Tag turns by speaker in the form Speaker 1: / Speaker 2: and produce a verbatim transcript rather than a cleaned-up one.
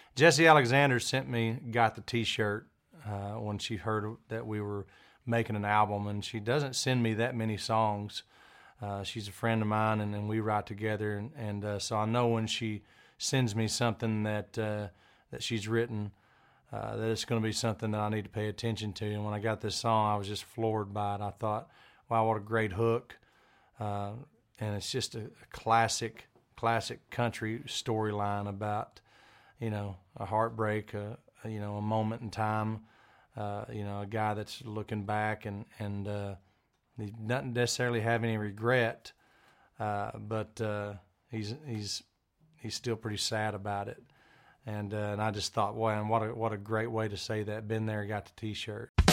Speaker 1: Jesse Alexander sent me, got the T-shirt uh, when she heard that we were making an album, and she doesn't send me that many songs. Uh, she's a friend of mine, and, and we write together, and, and uh, so I know when she sends me something that uh, that she's written, uh, that it's going to be something that I need to pay attention to. And when I got this song, I was just floored by it. I thought, wow, what a great hook. Uh, and it's just a, a classic, classic country storyline about, you know, a heartbreak, a, a, you know, a moment in time, uh, you know, a guy that's looking back and, and uh, he doesn't necessarily have any regret, uh, but uh, he's he's he's still pretty sad about it. And uh, and I just thought, wow, and what a what a great way to say that. Been there, got the T-shirt.